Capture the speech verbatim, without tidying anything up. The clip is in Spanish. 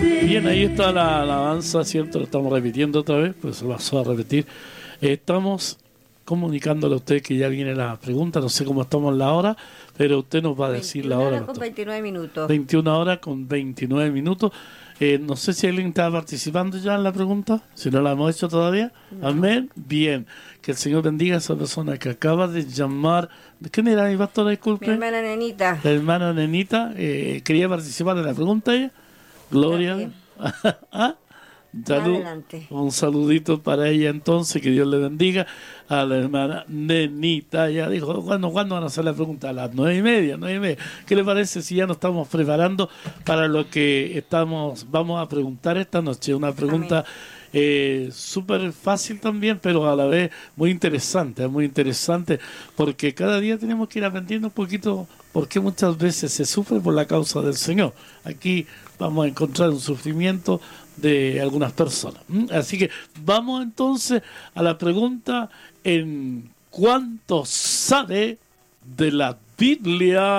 Bien, ahí está la alabanza, ¿cierto? Lo estamos repitiendo otra vez, pues se pasó a repetir. Estamos comunicándole a usted que ya viene la pregunta, no sé cómo estamos en la hora, pero usted nos va a decir la hora. veintiuna horas con veintinueve minutos. veintiuna horas con veintinueve minutos. Eh, no sé si alguien está participando ya en la pregunta, si no la hemos hecho todavía. No. Amén. Bien. Que el Señor bendiga a esa persona que acaba de llamar. ¿Quién era mi pastora? Disculpe. Mi hermana Nenita. La hermana Nenita. Eh, ¿Quería participar en la pregunta ella? Gloria. ¿Ah? Salud. Adelante. Un saludito para ella entonces, que Dios le bendiga a la hermana Nenita. Ya dijo, ¿cuándo, ¿cuándo van a hacer la pregunta? A las nueve y media, nueve y media. ¿Qué le parece si ya nos estamos preparando para lo que estamos, vamos a preguntar esta noche? Una pregunta eh, súper fácil también, pero a la vez muy interesante, muy interesante, porque cada día tenemos que ir aprendiendo un poquito porque muchas veces se sufre por la causa del Señor. Aquí vamos a encontrar un sufrimiento de algunas personas. Así que vamos entonces a la pregunta: ¿en cuánto sabe de la Biblia?